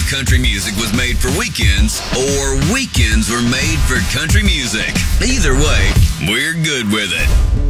country music was made for weekends or weekends were made for country music. Either way, we're good with it.